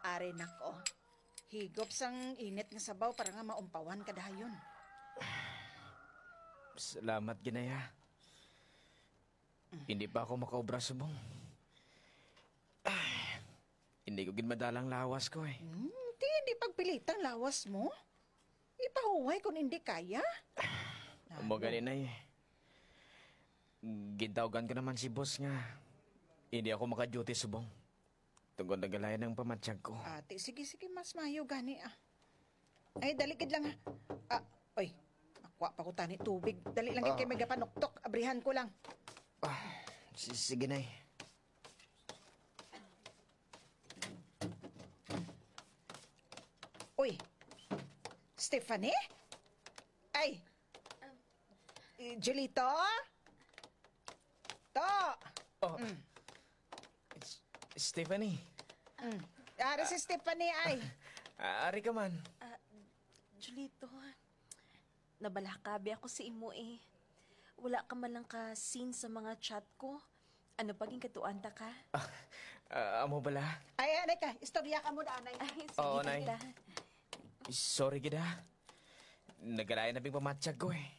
Are nako. Higop sang init nga sabaw para nga maumpawan kadayon. Salamat, ginaya. Hindi pa ako makaobra subong. Hindi ko ginmadalang lawas ko eh. Hindi pagpilitang lawas mo. Ipahuway kung hindi kaya. Mo ganin na eh. Gintawagan ko naman si boss nga. Hindi ako maka-duty subong. Tungkol nagalayan ng pamatsyag ko. Ate, sige, mas mayo gani Ay, daligid lang oy, nakuha pa ko tani tubig. Dali lang kay may gapanuktok. Abrihan ko lang. Sige na eh. Uy, Stephanie? Ay, Julito? To! It's Stephanie. Ari si Stephanie ay. Ari ka man. Julito, nabalakabi ako si imo eh. Wala ka man lang ka-scene sa mga chat ko. Ano paging katuanta ka? Amo bala? Ay, anay ka. Istorya ka mo na, anay. Ay, sige, Oo, Nay. tita. Sorry gida. Nagalayan na bing pamatsyag ko eh.